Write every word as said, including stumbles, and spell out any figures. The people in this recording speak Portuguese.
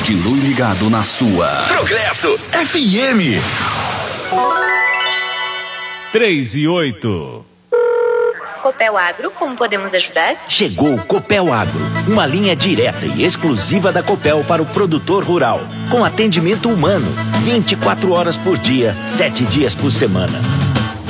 Continue ligado na sua Progresso F M. três e oito. Copel Agro, como podemos ajudar? Chegou o Copel Agro, uma linha direta e exclusiva da Copel para o produtor rural, com atendimento humano, vinte e quatro horas por dia, sete dias por semana.